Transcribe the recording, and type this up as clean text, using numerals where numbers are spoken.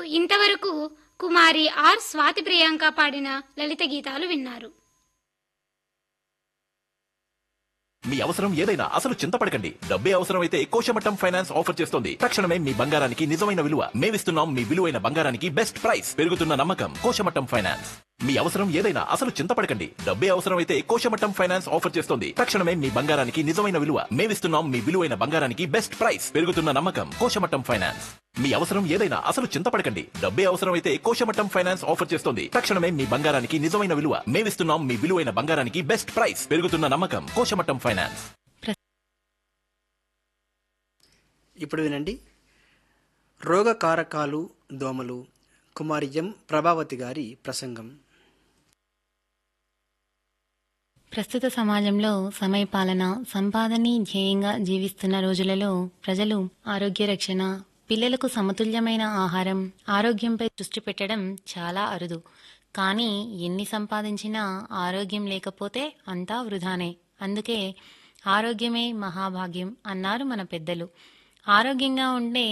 ఇంతవరకు కుమారి ఆర్ స్వాతి ప్రియాంక పాడిన లలిత గీతాలు విన్నారు. మీ అవసరం ఏదైనా అసలు చింతపడకండి. డబ్బే అవసరమైతే కోశమట్టం ఫైనాన్స్ ఆఫర్ చేస్తోంది. తక్షణమే మీ బంగారానికి నిజమైన విలువ. మేమిస్తున్నాం మీ విలువైన బంగారానికి బెస్ట్ ప్రైస్. పెరుగుతున్న నమ్మకం కోశమట్టం ఫైనాన్స్. మీ అవసరం ఏదైనా అసలు చింతపడకండి. డబ్బే అవసరమైతే కోశమట్టం ఫైనాన్స్ ఆఫర్ చేస్తోంది. తక్షణమే మీ బంగారానికి నిజమైన విలువ. మేమిస్తున్నాం మీ విలువైన బంగారానికి బెస్ట్ ప్రైస్. పెరుగుతున్న నమ్మకం కోశమట్టం ఫైనాన్స్. మీ అవసరం ఏదైనా అసలు చింతపడకండి. డబ్బే అవసరమైతే కోశమట్టం ఫైనాన్స్ ఆఫర్ చేస్తోంది. తక్షణమే మీ బంగారానికి నిజమైన విలువ. మేమిస్తున్నాం మీ విలువైన బంగారానికి బెస్ట్ ప్రైస్. పెరుగుతున్న నమ్మకం కోశమట్టం ఫైనాన్స్. ఇప్పుడు వినండి, రోగ కారకాలు దోమలు, కుమారి ఎం ప్రభావతి గారి ప్రసంగం. ప్రస్తుత సమాజంలో సమయపాలన, సంపాదనే ధ్యేయంగా జీవిస్తున్న రోజులలో ప్రజలు ఆరోగ్య రక్షణ, పిల్లలకు సమతుల్యమైన ఆహారం, ఆరోగ్యంపై దృష్టి పెట్టడం చాలా అరుదు. కానీ ఎన్ని సంపాదించినా ఆరోగ్యం లేకపోతే అంతా వృధానే. అందుకే ఆరోగ్యమే మహాభాగ్యం అన్నారు మన పెద్దలు. ఆరోగ్యంగా ఉండే